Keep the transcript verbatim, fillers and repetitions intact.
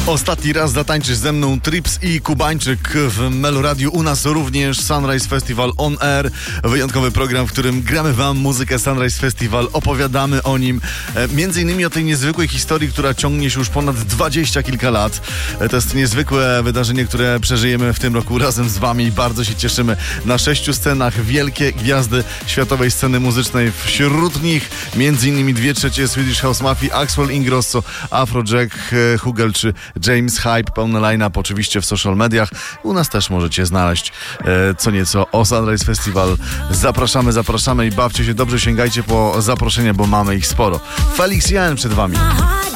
Ostatni raz zatańczysz ze mną Trips i Kubańczyk w Meloradiu. U nas również Sunrise Festival On Air. Wyjątkowy program, w którym gramy wam muzykę Sunrise Festival, opowiadamy o nim. E, między innymi o tej niezwykłej historii, która ciągnie się już ponad dwadzieścia kilka lat. E, to jest niezwykłe wydarzenie, które przeżyjemy w tym roku razem z wami. Bardzo się cieszymy. Na sześciu scenach wielkie gwiazdy światowej sceny muzycznej. Wśród nich między innymi dwie trzecie Swedish House Mafia, Axwell Ingrosso, Afrojack, e, Hugel czy James Hype. Pełny line-up oczywiście w social mediach. U nas też możecie znaleźć e, co nieco o Sunrise Festival. Zapraszamy, zapraszamy i bawcie się dobrze, sięgajcie po zaproszenia, bo mamy ich sporo. Felix Jan przed wami.